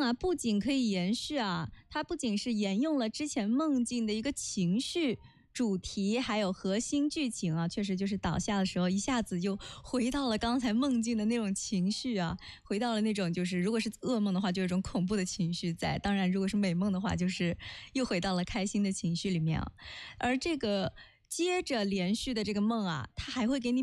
啊，不仅可以延续啊，它不仅是沿用了之前梦境的一个情绪主题还有核心剧情啊，确实就是倒下的时候一下子就回到了刚才梦境的那种情绪啊，回到了那种就是如果是噩梦的话就有一种恐怖的情绪在，当然如果是美梦的话就是又回到了开心的情绪里面啊。而这个接着连续的这个梦啊，它还会给你